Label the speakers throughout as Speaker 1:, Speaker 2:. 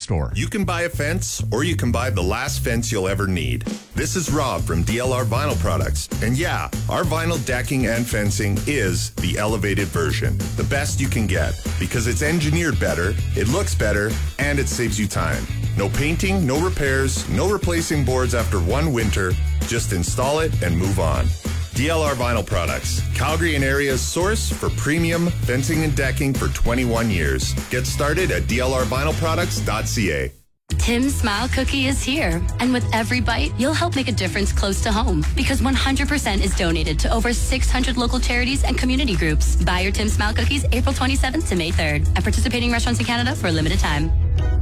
Speaker 1: store.
Speaker 2: You can buy a fence, or you can buy the last fence you'll ever need. This is Rob from DLR Vinyl Products. And yeah, our vinyl decking and fencing is the elevated version. The best you can get, because it's engineered better, it looks better, and it saves you time. No painting, no repairs, no replacing boards after one winter. Just install it and move on. DLR Vinyl Products, Calgary and area's source for premium fencing and decking for 21 years. Get started at dlrvinylproducts.ca.
Speaker 3: Tim's Smile Cookie is here. And with every bite, you'll help make a difference close to home. Because 100% is donated to over 600 local charities and community groups. Buy your Tim's Smile Cookies April 27th to May 3rd. At participating restaurants in Canada for a limited time.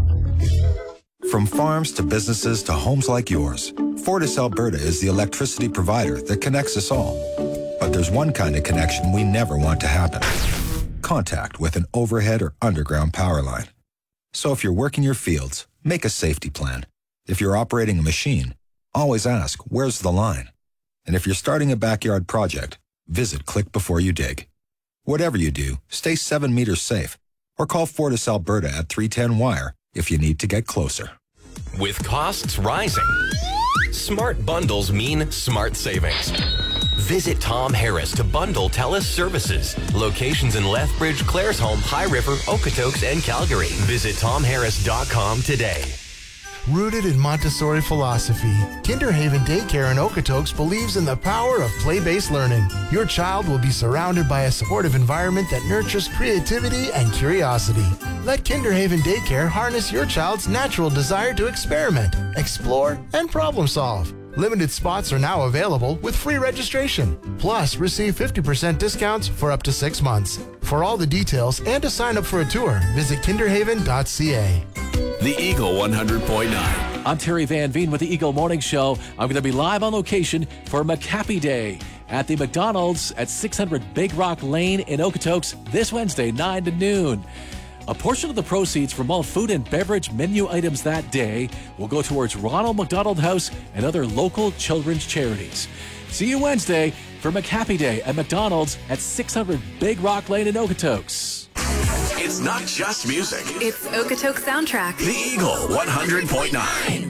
Speaker 4: From farms to businesses to homes like yours, Fortis Alberta is the electricity provider that connects us all. But there's one kind of connection we never want to happen. Contact with an overhead or underground power line. So if you're working your fields, make a safety plan. If you're operating a machine, always ask, where's the line? And if you're starting a backyard project, visit Click Before You Dig. Whatever you do, stay 7 meters safe or call Fortis Alberta at 310-WIRE if you need to get closer.
Speaker 5: With costs rising, smart bundles mean smart savings. Visit Tom Harris to bundle TELUS services. Locations in Lethbridge, Claresholm, High River, Okotoks, and Calgary. Visit TomHarris.com today.
Speaker 6: Rooted in Montessori philosophy, Kinderhaven Daycare in Okotoks believes in the power of play-based learning. Your child will be surrounded by a supportive environment that nurtures creativity and curiosity. Let Kinderhaven Daycare harness your child's natural desire to experiment, explore, and problem solve. Limited spots are now available with free registration. Plus, receive 50% discounts for up to 6 months. For all the details and to sign up for a tour, visit kinderhaven.ca.
Speaker 7: The Eagle 100.9.
Speaker 8: I'm Terry Van Veen with the Eagle Morning Show. I'm going to be live on location for McHappy Day at the McDonald's at 600 Big Rock Lane in Okotoks this Wednesday, 9 to noon. A portion of the proceeds from all food and beverage menu items that day will go towards Ronald McDonald House and other local children's charities. See you Wednesday for McHappy Day at McDonald's at 600 Big Rock Lane in Okotoks.
Speaker 7: It's not just music.
Speaker 9: It's Okotoks Soundtrack.
Speaker 7: The Eagle 100.9.